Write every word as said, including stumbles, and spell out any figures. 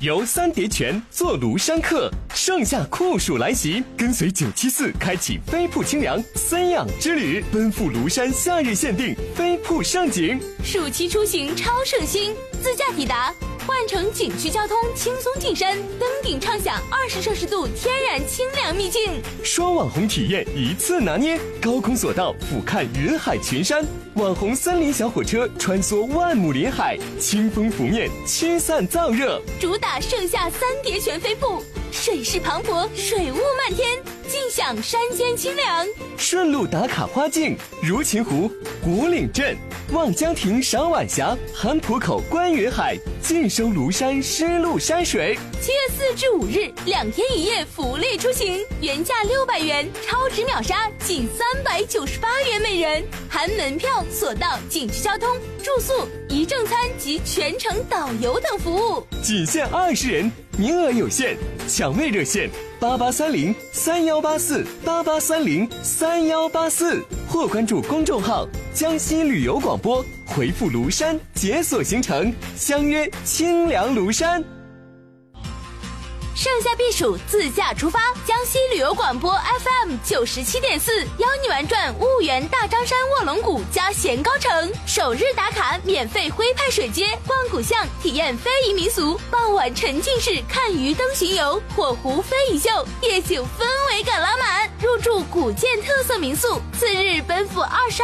由三叠泉做庐山客，盛夏酷暑来袭，跟随九七四开启飞瀑清凉森养之旅，奔赴庐山夏日限定飞瀑盛景。 暑期出行超省心，自驾抵达，换乘景区交通轻松进山，登顶畅享二十摄氏度天然清凉秘境。 双网红体验一次拿捏，高空索道俯瞰云海群山，网红森林小火车穿梭万亩林海，清风拂面驱散燥热。 主打盛夏三叠泉飞瀑，水势磅礴，水雾漫天，尽享山间清凉。 顺路打卡花境，如琴湖、古岭镇、望江亭赏晚霞，韩浦口观云海，尽收庐山湿漉山水。 七月四至五日，两天一夜福利出行，原价六百元，超值秒杀仅三百九十八元每人，含门票、索道、景区交通、住宿、一正餐及全程导游等服务。 仅限二十人，名额有限，抢位热线八八三零三幺八四八八三零三幺八四，或关注公众号江西旅游广播，回复庐山解锁行程，相约清凉庐山。 盛夏避暑，自驾出发！江西旅游广播 F M 九十七点四邀你玩转婺源大张山卧龙谷加咸高城，首日打卡免费徽派水街，逛古巷体验非遗民俗，傍晚沉浸式看鱼灯巡游，火湖非遗秀，夜景氛围感拉满，入住古建特色民宿。次日奔赴二十